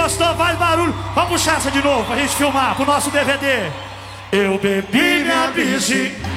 gostou, faz barulho. Vamos puxar essa de novo pra gente filmar pro nosso DVD. Eu bebi minha bici.